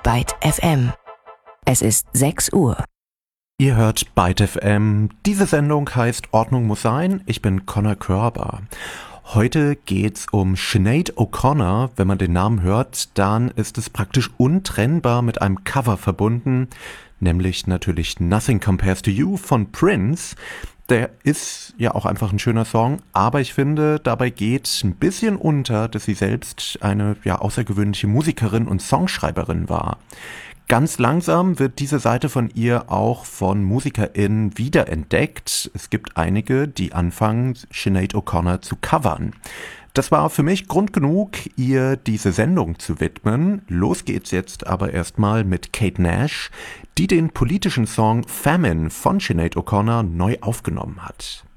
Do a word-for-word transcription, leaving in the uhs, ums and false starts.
Byte F M. Es ist sechs Uhr. Ihr hört Byte F M. Diese Sendung heißt Ordnung muss sein. Ich bin Connor Körber. Heute geht's um Sinead O'Connor. Wenn man den Namen hört, dann ist es praktisch untrennbar mit einem Cover verbunden, nämlich natürlich Nothing Compares to You von Prince. Der ist ja auch einfach ein schöner Song, aber ich finde, dabei geht ein bisschen unter, dass sie selbst eine ja außergewöhnliche Musikerin und Songschreiberin war. Ganz langsam wird diese Seite von ihr auch von MusikerInnen wiederentdeckt. Es gibt einige, die anfangen, Sinead O'Connor zu covern. Das war für mich Grund genug, ihr diese Sendung zu widmen. Los geht's jetzt aber erstmal mit Kate Nash, die den politischen Song Famine von Sinead O'Connor neu aufgenommen hat.